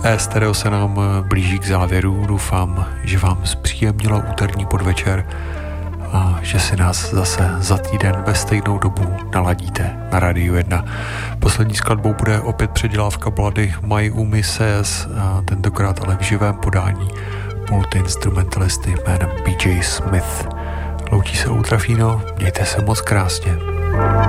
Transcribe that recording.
Stereo se nám blíží k závěru. Doufám, že vám zpříjemnilo úterní podvečer a že si nás zase za týden ve stejnou dobu naladíte na Radiu 1. Poslední skladbou bude opět předělávka Bloody My Umi Says, tentokrát ale v živém podání multiinstrumentalisty jménem BJ Smith. Loučí se Ultrafino, mějte se moc krásně.